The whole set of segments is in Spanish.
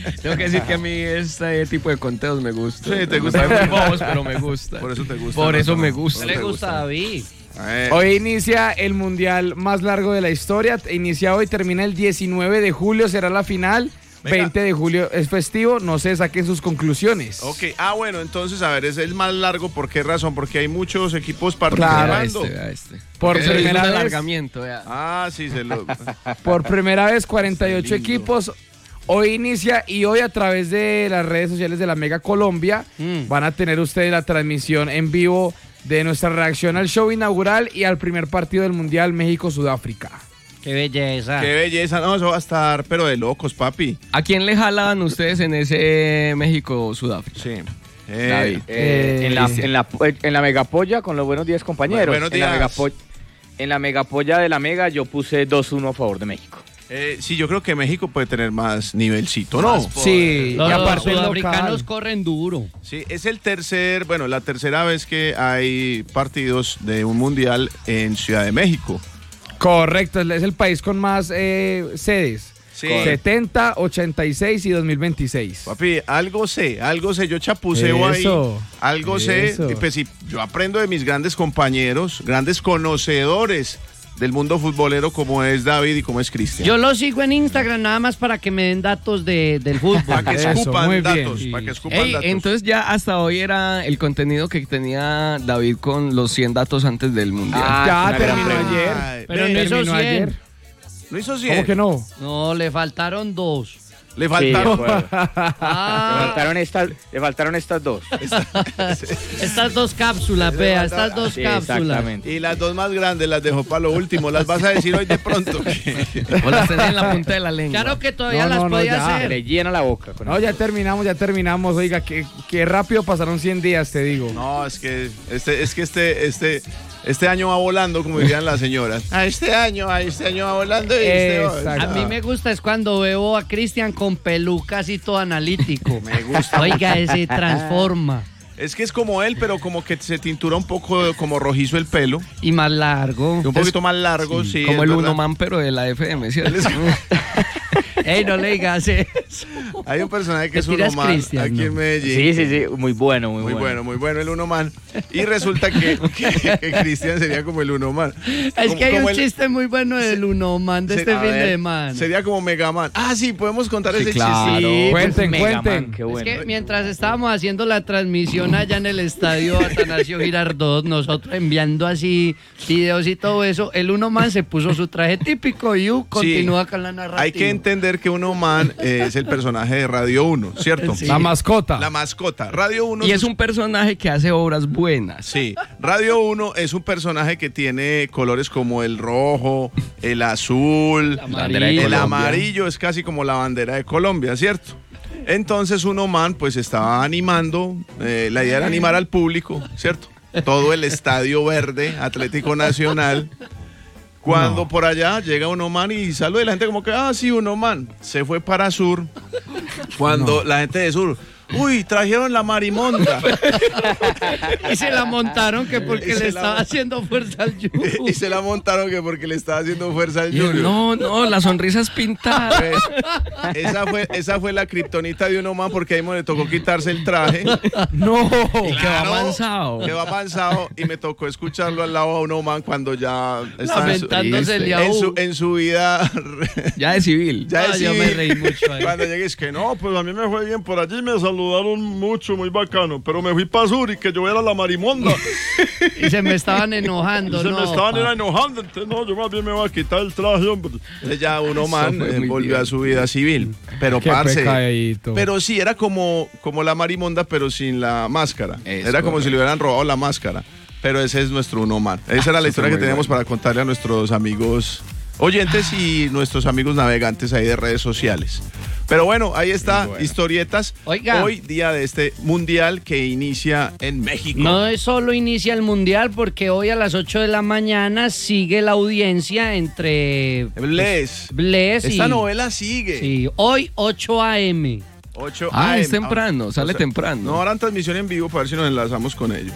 Tengo que decir que a mí este tipo de conteos me gusta. Sí, te gusta. Muy bobos, pero me gusta. Por eso te gusta. Por eso me gusta. ¿Qué le gusta a David? Hoy inicia el mundial más largo de la historia. Inicia hoy, termina el 19 de julio, será la final. Venga. 20 de julio es festivo, no se saquen sus conclusiones. Ok, bueno, entonces, a ver, es el más largo, ¿por qué razón? Porque hay muchos equipos participando. Por Porque primera es un vez. alargamiento, vea. Sí, Por primera vez, 48 equipos. Hoy inicia y hoy a través de las redes sociales de la Mega Colombia van a tener ustedes la transmisión en vivo de nuestra reacción al show inaugural y al primer partido del Mundial México-Sudáfrica. Qué belleza. Qué belleza, no, eso va a estar, pero de locos, papi. ¿A quién le jalaban ustedes en ese México-Sudáfrica? Sí. David. En la megapolla con los buenos días, compañeros. Buenos días. En la megapolla de la Mega yo puse 2-1 a favor de México. Sí, yo creo que México puede tener más nivelcito, ¿no? Sí, Los y aparte el sudafricanos local. corren duro. Sí, es la tercera vez que hay partidos de un mundial en Ciudad de México. Correcto, es el país con más sedes. Sí. 70, 86 y 2026. Papi, algo sé, yo chapuseo Eso, ahí, algo sé, eso. y pues sí, yo aprendo de mis grandes compañeros, grandes conocedores del mundo futbolero como es David y como es Cristian. Yo lo sigo en Instagram nada más para que me den datos del fútbol. Para que Eso, escupan muy bien. datos, para que escupan Ey, datos. entonces ya hasta hoy era el contenido que tenía David con los 100 datos antes del Mundial. Ya una gran terminó pregunta. ayer. Ay, Pero no hizo Terminó 100. ayer. ¿No hizo 100? ¿Cómo que no? No, le faltaron 2. Le faltaron. Le faltaron estas dos. Estas 2 cápsulas, vea, estas 2 Sí, cápsulas. exactamente. Y las dos más grandes las dejó para lo último. Las vas a decir hoy de pronto. O las tenía en la punta de la lengua. Claro que todavía No, las no, podía ya. hacer. Le llena la boca. Con No, ya terminamos. Oiga, qué rápido pasaron 100 días, te digo. No, es que este año va volando, como dirían las señoras. Este año va volando y Exacto. A mí me gusta es cuando veo a Cristian con pelucas y todo analítico. Me gusta. Oiga, ese transforma. Es que es como él, pero como que se tintura un poco como rojizo el pelo. Y más largo. Un poquito más largo, sí. Como es el verdad. Uno Man, pero de la FM, ¿cierto? Ey, no le digas eso. Hay un personaje que es Mentiras, Uno Man Cristian, aquí ¿no? en Medellín. Sí. Muy bueno, Muy bueno el Uno Man. Y resulta que Cristian sería como el Uno Man. Es que hay Como un el- chiste muy bueno del Uno Man de Se- este a fin ver, de semana. Sería como Mega Man. Sí, podemos contar ese claro. chiste. Sí, Cuenten, Mega cuenten. Man, qué Es bueno. que mientras estábamos haciendo la transmisión allá en el estadio Atanasio Girardot, nosotros enviando así videos y todo eso, el Uno Man se puso su traje típico y continúa con la narrativa. Hay que entender que Uno Man es el personaje de Radio 1, ¿cierto? Sí. La mascota. La mascota. Radio 1 Y es un personaje que hace obras buenas. Sí, Radio 1 es un personaje que tiene colores como el rojo, el azul, amarillo. el amarillo es casi como la bandera de Colombia, ¿cierto? Entonces Uno Man pues estaba animando, la idea era animar al público, ¿cierto? Todo el estadio verde, Atlético Nacional. Cuando por allá llega Uno Man y saluda y la gente como que, sí, Uno Man. Se fue para Sur. Cuando la gente de Sur, uy, trajeron la marimonda. Y se la montaron que porque Y se le la- estaba haciendo fuerza al yugo. Y se la montaron que porque le estaba haciendo fuerza al Y él, Junior. no, la sonrisa es pintada. Pues, esa fue la kriptonita de Uno Man porque ahí me le tocó quitarse el traje. No. Y que va avanzado. Que va avanzado y me tocó escucharlo al lado a Uno Man cuando ya está Lamentándose el Yahoo. en su vida. Ya de civil. Ya es Yo me reí mucho ahí. Cuando llegué es que no, pues a mí me fue bien por allí, me saludaron mucho, muy bacano, pero me fui para Sur y que yo era la marimonda. Y se me estaban enojando, Se ¿no? me estaban pa? enojando, entonces no, yo más bien me voy a quitar el traje, hombre. Entonces ya Uno Man fue muy volvió bien. a su vida civil. Pero Qué parce, pecadito. pero sí, era como la marimonda, pero sin la máscara. Es Era como correcto. si le hubieran robado la máscara. Pero ese es nuestro Uno Man. Esa era la historia que muy teníamos bueno. para contarle a nuestros amigos oyentes y nuestros amigos navegantes ahí de redes sociales. Pero bueno, ahí está, historietas. Oiga. Hoy, día de este mundial que inicia en México. No es solo inicia el mundial, porque hoy a las 8 de la mañana sigue la audiencia entre Bless. Bless y... Esta novela sigue. Sí, hoy 8 a.m. 8 Ah, AM. es temprano, sale temprano. No harán transmisión en vivo para ver si nos enlazamos con ellos.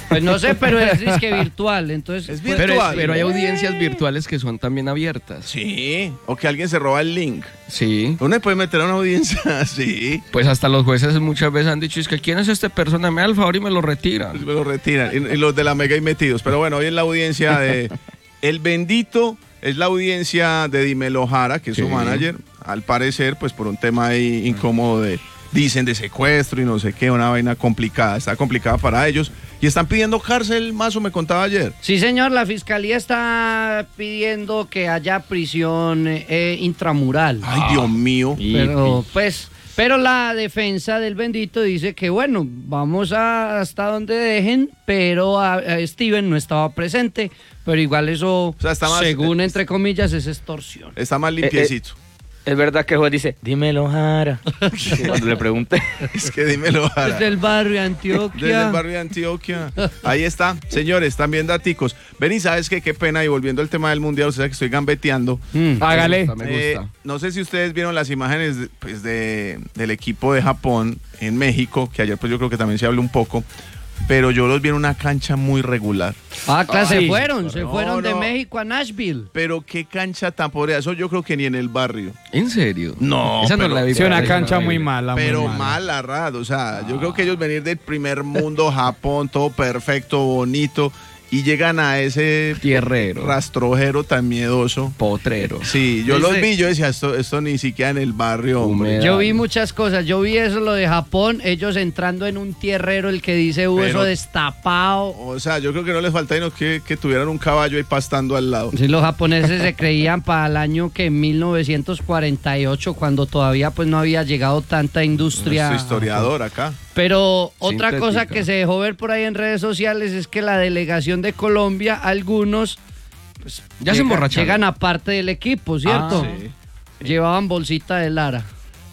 Pues no sé, pero es que virtual, entonces... Es pues, virtual. Pero hay audiencias virtuales que son también abiertas. Sí, o que alguien se roba el link. Sí. Uno puede meter a una audiencia, sí. Pues hasta los jueces muchas veces han dicho, es que ¿quién es esta persona? Me da el favor y me lo retira. Pues me lo retiran. Y los de la Mega y metidos. Pero bueno, hoy es la audiencia de El Bendito, es la audiencia de Dímelo Jara, que es su Sí. manager. Al parecer, pues por un tema ahí incómodo dicen de secuestro y no sé qué, una vaina complicada. Está complicada para ellos. Y están pidiendo cárcel, Mazo me contaba ayer. Sí, señor, la fiscalía está pidiendo que haya prisión intramural. Ay, Dios mío. Pero la defensa del Bendito dice que bueno, vamos hasta donde dejen, pero a Steven no estaba presente, pero igual eso, sea, está más- según entre comillas, es extorsión. Está más limpiecito. Es verdad que el juez dice, dímelo, Jara. Cuando le pregunté. Es que Dímelo Jara. Desde el barrio Antioquia. Desde el barrio de Antioquia. Ahí está, señores, también daticos. Ven y sabes que qué pena, y volviendo al tema del mundial, o sea que estoy gambeteando. Hágale. Me gusta. No sé si ustedes vieron las imágenes pues, del equipo de Japón en México, que ayer pues yo creo que también se habló un poco, pero yo los vi en una cancha muy regular. Ah, claro, Ay, se fueron no, de no. México a Nashville. Pero qué cancha tan pobre, eso yo creo que ni en el barrio. ¿En serio? No, Esa no pero- la vi. Sí, una Esa cancha no la muy vi. mala. muy Pero mala. mal Rad, o sea, yo creo que ellos venir del primer mundo, Japón, todo perfecto, bonito, y llegan a ese Tierrero. rastrojero tan miedoso. Potrero. Sí, yo Dice- los vi, yo decía, esto ni siquiera en el barrio, hombre. Húmeda. Yo vi muchas cosas, yo vi eso, lo de Japón, ellos entrando en un tierrero, el que dice Pero- eso destapado. O sea, yo creo que no les falta sino que tuvieran un caballo ahí pastando al lado. Sí, los japoneses se creían para el año que 1948, cuando todavía pues no había llegado tanta industria. Nuestro historiador acá. Pero otra Sintética. cosa que se dejó ver por ahí en redes sociales es que la delegación de Colombia, algunos pues, Ya se emborracharon. llegan aparte del equipo, ¿cierto? Ah, sí. Llevaban bolsita de Lara.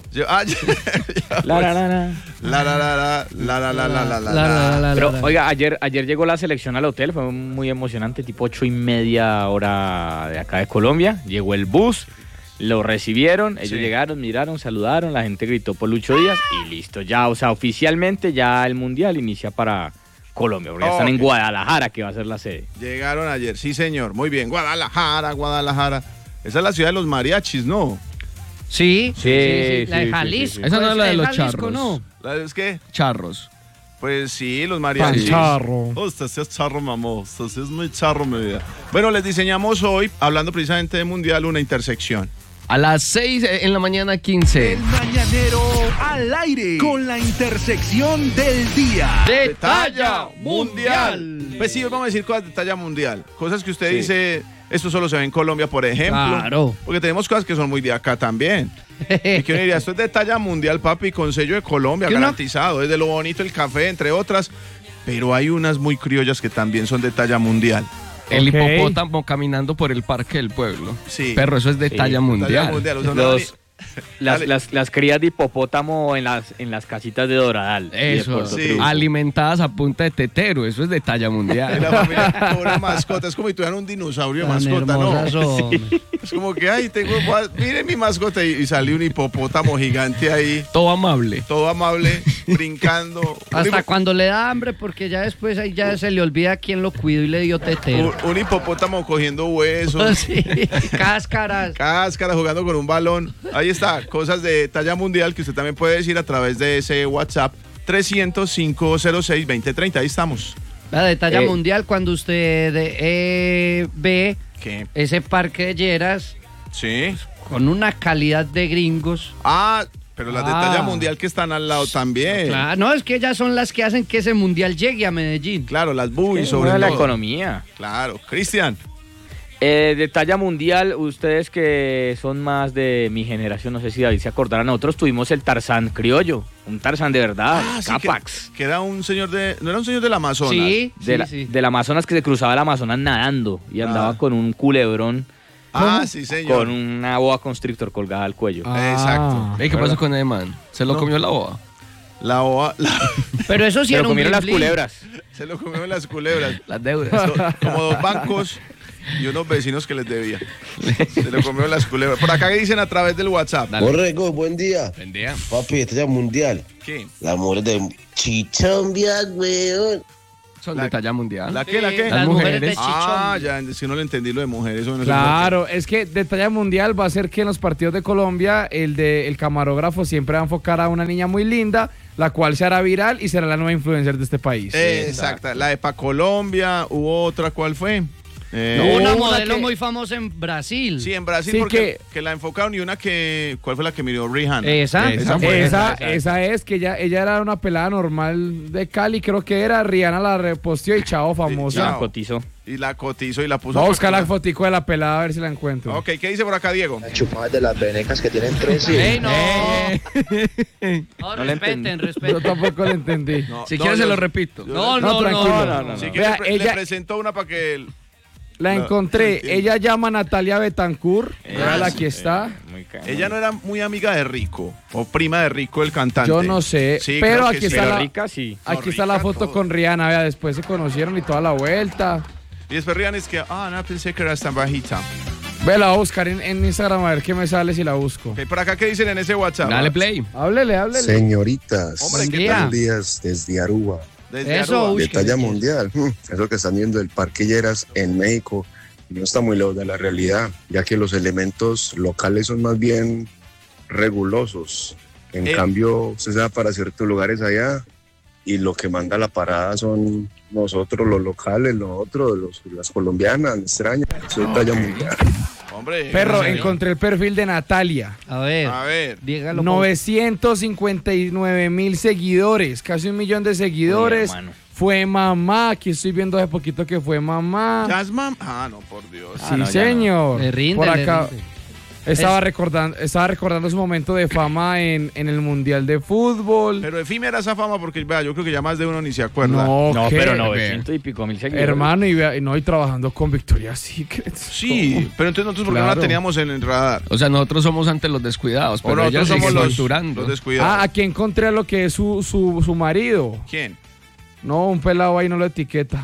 Pero, oiga, ayer llegó la selección al hotel, fue muy emocionante, tipo 8:30 hora de acá de Colombia. Llegó el bus, lo recibieron, ellos llegaron, miraron, saludaron, la gente gritó por Lucho Díaz y listo. Ya, o sea, oficialmente ya el Mundial inicia para Colombia, porque ya están en Ok. Guadalajara, que va a ser la sede. Llegaron ayer, sí señor, muy bien. Guadalajara. Esa es la ciudad de los mariachis, ¿no? Sí, Sí, la de sí, Jalisco. sí, sí. Esa no es la de los Jalisco, charros. ¿no? ¿Es qué? Charros. Pues sí, los mariachis. Pancharro. Oh, usted sí es charro, mamá. Usted sí es muy charro, mi vida. Bueno, les diseñamos hoy, hablando precisamente de Mundial, una intersección. A las 6 en la mañana 15. El mañanero al aire con la intersección del día. De talla mundial. Pues sí, hoy vamos a decir cosas de talla mundial. Cosas que usted dice, esto solo se ve en Colombia, por ejemplo. Claro. Porque tenemos cosas que son muy de acá también. Y que uno diría, esto es de talla mundial, papi, con sello de Colombia, Que uno- garantizado. Es de lo bonito el café, entre otras. Pero hay unas muy criollas que también son de talla mundial. El Ok. hipopótamo caminando por el parque del pueblo. Sí. Perro, eso es de talla mundial. Talla mundial. O sea, Dale. Las crías de hipopótamo en las casitas de Doradal. y de Eso, Puerto sí. Triunfo. alimentadas a punta de tetero, eso es de talla Y mundial. la familia con una mascota. Es como si tuvieran un dinosaurio de Tan mascota, ¿no? hermosas son. Es como que, ay, miren mi mascota. Y sale un hipopótamo gigante ahí, Todo amable. todo amable, brincando. Hasta cuando le da hambre, porque ya después ahí ya se le olvida quién lo cuidó y le dio tetero. Un hipopótamo cogiendo huesos. Sí, cáscaras. Cáscara jugando con un balón. Ahí está, cosas de talla mundial que usted también puede decir a través de ese WhatsApp 300-506-2030. Ahí estamos. La de talla mundial, cuando usted ve ¿Qué? ese parque de Lleras Sí. con una calidad de gringos. Ah, pero las de Ah. talla mundial que están al lado también. Claro, no, es que ellas son las que hacen que ese mundial llegue a Medellín. Claro, las boobies sobre Mueve la todo. economía. Claro. Cristian. De talla mundial, ustedes que son más de mi generación, no sé si David se acordará, nosotros tuvimos el Tarzán criollo, un Tarzán de verdad, Sí, Capax. que era un señor no era un señor del Amazonas. Sí, Del Amazonas, que se cruzaba el Amazonas nadando y andaba con un culebrón, Ah, sí, señor. con una boa constrictor colgada al cuello. Exacto. Ey, ¿qué pasó con el man? ¿Se lo comió la boa? La OA, Pero eso sí Pero era un comieron las blin blin. culebras. se lo comieron las culebras. Las deudas. Como 2 bancos y unos vecinos que les debía. Se lo comieron las culebras. Por acá dicen a través del WhatsApp. Borrego, buen día. Vendía. Papi, estrella mundial. ¿Qué? La mujer de Chichambia, weón. Son de talla mundial. ¿La qué? Las mujeres de chichón. Ya, si no lo entendí lo de mujeres. Eso no sé Claro, es que de talla mundial va a ser que en los partidos de Colombia el camarógrafo siempre va a enfocar a una niña muy linda, la cual se hará viral y será la nueva influencer de este país. Exacto. La de Pa Colombia, hubo otra, ¿cuál fue? Una una modelo que- muy famosa en Brasil. Sí, en Brasil, Sí, porque que la enfocaron y una que... ¿Cuál fue la que miró Rihanna? Esa. Esa es que ella era una pelada normal de Cali, creo que era. Rihanna la reposteó y chao, famosa. chao. La cotizó. Y la cotizó y la puso... Voy a buscar la fotico de la pelada a ver si la encuentro. Ok, ¿qué dice por acá, Diego? Las chupadas de las venecas que tienen 3 y... ¡Ey, no! No No, le respeten, entendí. Yo respeten. tampoco lo entendí. Si quieres se lo repito. No, No, no, tranquilo. no. Si Vea, quiere, le ella- presentó una para que... La No, encontré. entiendo. Ella llama Natalia Betancourt. Véala, aquí está. Ella no era muy amiga de Rico, o prima de Rico, el cantante. Yo no sé, Sí, pero creo que aquí sí. está Pero la- rica, sí. No, Aquí está la rica, foto todo. con Rihanna. Vea, después se conocieron y toda la vuelta. Y después Rihanna es que, no pensé que era tan bajita. Ve, la voy a buscar en Instagram a ver qué me sale si la busco. Ok, por acá, ¿qué dicen en ese WhatsApp? Dale play. Háblele. Señoritas, Hombre, ¿qué buenos tal? días desde Aruba, Desde Eso, Aruba. uy, de qué talla belleza. mundial. Eso que están viendo el Parque Lleras en México no está muy lejos de la realidad, ya que los elementos locales son más bien regulosos. En cambio, usted se va para ciertos lugares allá y lo que manda la parada son nosotros, los locales, las colombianas, extrañas. Eso es talla mundial. Hombre. Perro, señor. encontré el perfil de Natalia. A ver, A ver. dígalo. 959,000 seguidores, casi 1 millón de seguidores. Uy, hermano. Fue mamá, aquí estoy viendo hace poquito que fue mamá. Jasmine. No, por Dios. Sí, no, ya señor. Le rinde, Por le acá rinde. estaba recordando su momento de fama en el Mundial de Fútbol. Pero efímera esa fama porque, vea, yo creo que ya más de uno ni se acuerda. No, ¿qué? pero 900 y pico mil seguidores. Hermano, y trabajando con Victoria's Secret. Sí, pero entonces nosotros, ¿por qué no Claro. la teníamos en el radar? O sea, nosotros somos ante los descuidados, O pero ella nosotros sigue somos los torturando. descuidados. Ah, aquí encontré lo que es su marido. ¿Quién? No, un pelado ahí no lo etiqueta.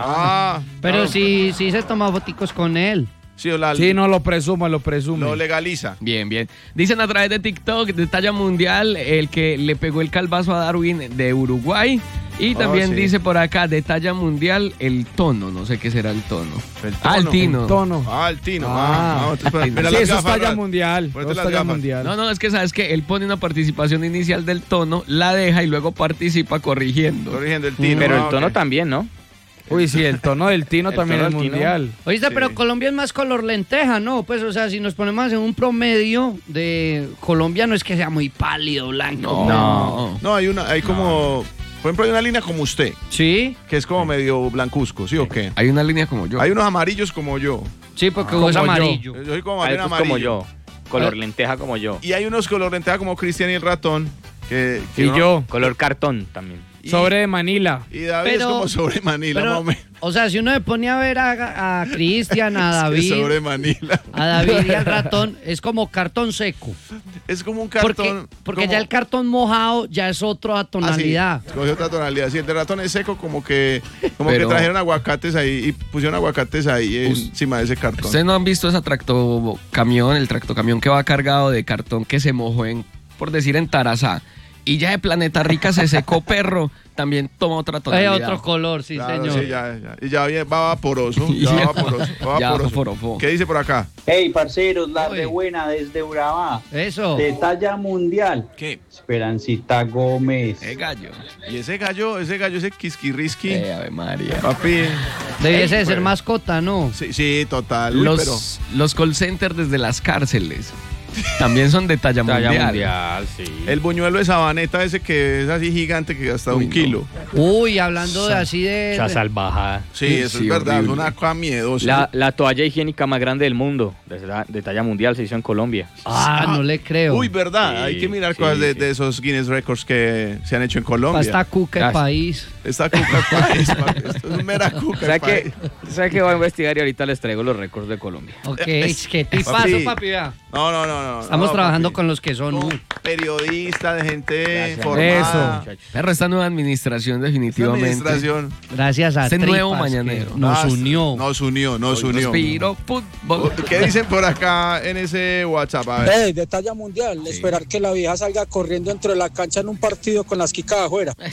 Pero claro. sí se toma foticos con él. Sí, o la, Sí, no, lo presume. lo legaliza. Bien, bien. Dicen a través de TikTok, de talla mundial, el que le pegó el calvazo a Darwin de Uruguay. Y también sí. dice por acá, de talla mundial, el tono. No sé qué será el tono. El tino. El tono. El tino. Sí, Mira Sí, las eso es gafas, talla Rat. mundial. Ponete Eso es las talla gafas. mundial. No, es que sabes que él pone una participación inicial del tono, la deja y luego participa corrigiendo. Corrigiendo el tino. Pero el tono ok. también, ¿no? Uy, sí, el tono del tino El también tono es del tino. mundial. Oíste, Sí. pero Colombia es más color lenteja, ¿no? Pues, o sea, si nos ponemos en un promedio de Colombia, no es que sea muy pálido, blanco. No, hay como... Por ejemplo, hay una línea como usted, ¿Sí? que es como medio blancuzco, ¿sí o qué? Hay una línea como yo. Hay unos amarillos como yo. Sí, porque Como es yo. amarillo. Yo soy como Algo bien es amarillo. como yo. Color lenteja como yo. Y hay unos color lenteja como Cristian y el ratón. Que Y uno- yo, Color cartón también. y- sobre de Manila. Y David Pero- es como sobre Manila, Pero, más o menos. o sea, si uno se pone a ver a Cristian, a Es David, sobre Manila. a David y al ratón, es como cartón seco. Es como un Porque, cartón. porque como- ya el cartón mojado ya es otra Ah, sí, tonalidad. escogió otra tonalidad. Sí, el de ratón es seco, como que Pero- trajeron aguacates ahí y pusieron aguacates ahí encima de ese cartón. ¿Ustedes no han visto ese tractocamión, el tractocamión que va cargado de cartón que se mojó por decir, en Tarazá? Y ya de Planeta Rica se secó, perro, también toma otra Es tonalidad. otro color, sí, Claro, señor. sí, y ya va vaporoso. Y Ya ya- va vaporoso. Va ya vaporoso. foforofó. ¿Qué dice por acá? Hey, parceros, la Uy. de buena desde Urabá, Eso. de talla mundial. ¿Qué? Esperancita Gómez. Gallo. Y ese gallo, ese quisquirrisqui. Ave María. Papi. Debiese de Ey, ser pues. mascota, ¿no? Sí, total. Uy, pero Los call centers desde las cárceles también son de talla Talla mundial. mundial, sí. el buñuelo de sabaneta ese que es así gigante que hasta Uy, un no. kilo. Uy, hablando de así de... Esa salvajada. Sí, eso Sí, es verdad. horrible. Es una cosa miedosa. La toalla higiénica más grande del mundo, de talla mundial, se hizo en Colombia. No le creo. Uy, verdad. Sí, Hay que mirar sí, cosas sí. de esos Guinness Records que se han hecho en Colombia. Esta cuca el Gracias. país. Esta cuca país, papi. Esto es un mera cuca ¿Sabe país. que voy a investigar y ahorita les traigo los récords de Colombia? Ok, qué tipazo, Papi. papi, vea. No. Estamos no, trabajando papi. con los que son... Con periodistas, de gente Gracias. formada. Muchachos. Perro, esta nueva administración definitivamente. Administración. Gracias a Este Tripas, nuevo que mañanero. nos unió. Nos unió. Respiro fútbol. ¿Qué dicen por acá en ese WhatsApp? A ver. De talla mundial, esperar que la vieja salga corriendo dentro de la cancha en un partido con las quicas afuera.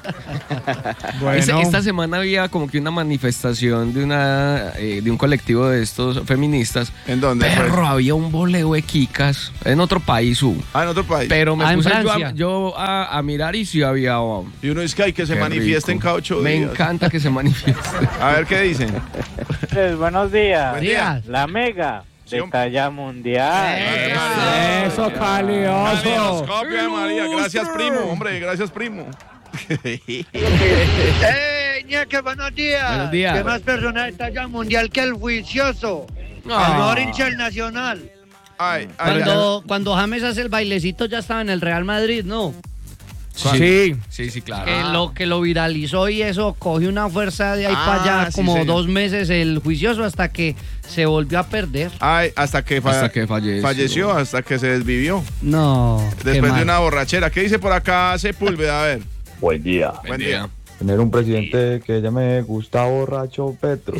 Bueno. Esta semana había como que una manifestación de un colectivo de estos feministas. ¿En dónde? Perro, había un boleo de quicas. En otro país hubo. En otro país. Pero me en puse Francia. yo a mirar y sí había. Y uno dice que hay que se Qué manifiesten rico. cada 8 Me días. encanta que se manifiesten. A ver qué dicen. Buenos días. Buen día. La Mega Sí, de hombre. talla mundial. Eso, calioso. Calioscopio de María. Gracias, primo. Hombre, gracias, primo. Ñeque, buenos días. Buenos días. ¿Qué más persona de talla mundial que el juicioso? El mejor hincha del Nacional. Cuando James hace el bailecito ya estaba en el Real Madrid, ¿no? Sí. Sí, claro. Que lo viralizó y eso cogió una fuerza de ahí para allá sí, como señor. 2 meses el juicioso hasta que se volvió a perder. Hasta que falleció, hasta que se desvivió. No. Después de una borrachera. ¿Qué dice por acá Sepúlveda? A ver. Buen día. Buen día. Tener un presidente que llame Gustavo Borracho Petro.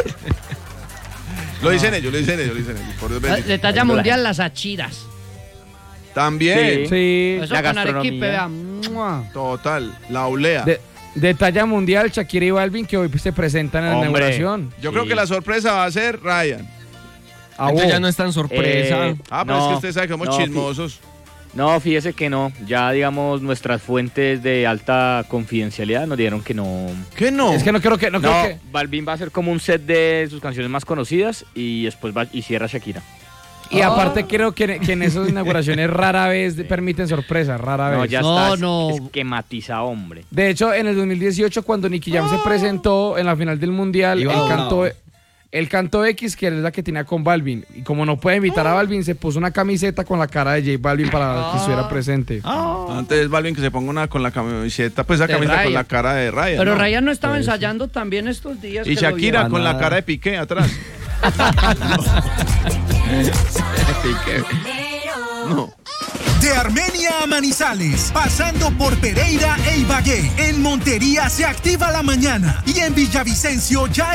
Lo dicen ellos. Por Dios bendito. De talla mundial, las achiras. También. Sí. Eso La con gastronomía. Arequipe, vea. ¡Mua! Total. La olea. De talla mundial, Shakira y Balvin, que hoy se presentan en la Hombre. inauguración. Yo creo que la sorpresa va a ser Ryan. Entonces ya no es tan sorpresa. Pero es No, que usted sabe que somos no, chismosos. No, fíjese que no. Ya, digamos, nuestras fuentes de alta confidencialidad nos dijeron que no. ¿Qué no? Es que no creo que... Balvin va a hacer como un set de sus canciones más conocidas y después cierra Shakira. Y aparte creo que en esas inauguraciones rara vez permiten sorpresas, rara vez. No, ya está esquematizado, hombre. De hecho, en el 2018, cuando Nicky Jam se presentó en la final del Mundial, él cantó X, que es la que tenía con Balvin. Y como no puede invitar a Balvin, se puso una camiseta con la cara de J Balvin para que estuviera presente. Antes Balvin que se ponga una con la camiseta, pues esa De camiseta con Ryan. la cara de Ryan. Pero ¿no? Ryan no estaba ensayando también estos días. Y que lo Shakira vieron. con la cara de Piqué atrás. No. De Armenia a Manizales, pasando por Pereira e Ibagué. En Montería se activa la mañana y en Villavicencio ya